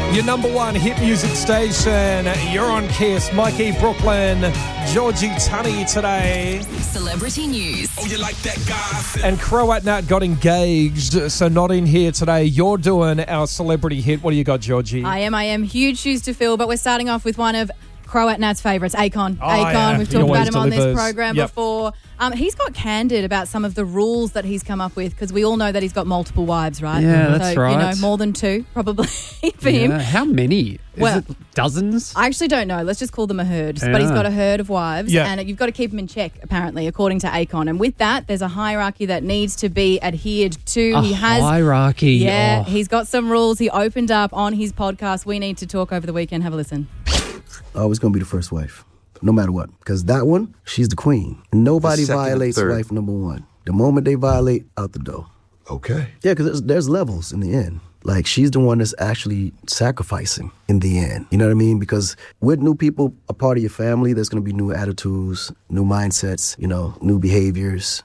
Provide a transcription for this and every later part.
Your number one hit music station. You're on Kiss. Mikey, Brooklyn, Georgie Tunney today. Celebrity news. Oh, you like that guy? And Croat Nat got engaged, so not in here today. You're doing our celebrity hit. What do you got, Georgie? I am. Huge shoes to fill, but we're starting off with one of Croat Nat's favourites, Akon. Oh, yeah. We've He talked about always him on this delivers. program Yep. before. He's got candid about some of the rules that he's come up with, because we all know that he's got multiple wives, right? Yeah, that's right. You know, more than two, probably, for him. How many? Well, Is it dozens? I actually don't know. Let's just call them a herd. Yeah. But he's got a herd of wives, Yeah. and you've got to keep them in check, apparently, according to Akon. And with that, there's a hierarchy that needs to be adhered to. A hierarchy. Yeah, Oh. he's got some rules. He opened up on his podcast, We Need to Talk, over the weekend. Have a listen. Always gonna be the first wife, no matter what. Because that one, she's the queen. Nobody The second and violates third. wife number one. The moment they violate, out the door. Okay. Yeah, because there's levels in the end. Like, she's the one that's actually sacrificing in the end. You know what I mean? Because with new people, a part of your family, there's gonna be new attitudes, new mindsets, new behaviors.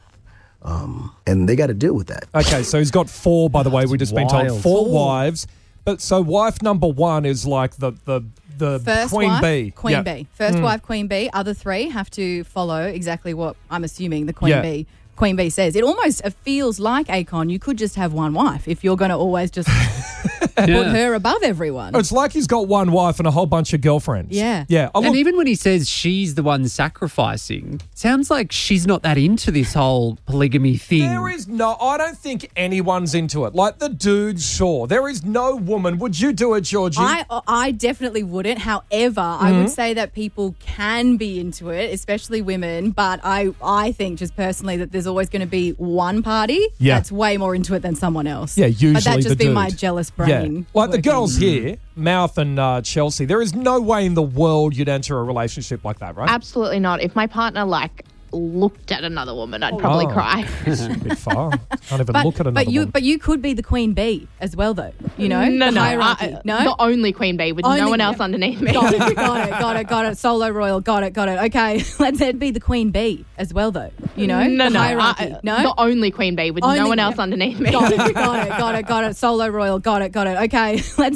And they got to deal with that. Okay, so he's got four, by the way. We've just been told wild. four wives. But so wife number one is like the First Queen wife, Bee. Queen Yeah. Bee. First wife, Queen Bee. Other three have to follow exactly what I'm assuming the Queen Bee says. It almost feels like, Akon, you could just have one wife if you're going to always just put her above everyone. It's like he's got one wife and a whole bunch of girlfriends. Yeah. Yeah. Oh, And look, even when he says she's the one sacrificing, sounds like she's not that into this whole polygamy thing. I don't think anyone's into it. Like the dudes, sure. There is no woman. Would you do it, Georgie? I definitely wouldn't. However, I would say that people can be into it, especially women. But I think just personally that there's always going to be one party that's way more into it than someone else. Yeah, usually But that'd just the be my dude. jealous brain. Yeah. Like the working. girls here, Mouth and Chelsea, there is no way in the world you'd enter a relationship like that, right? Absolutely not. If my partner looked at another woman, I'd probably cry. It's a bit far. Can't even look at another one. But you could be the Queen Bee as well, though. You know, No, the no, hierarchy. No, the only queen bee with no one else underneath me. Got it. Solo royal. Got it. Okay, let's be the Queen Bee as well, though. You know, No, the hierarchy. the only queen bee with no one else underneath me. Got it. Solo royal. Got it. Okay, let's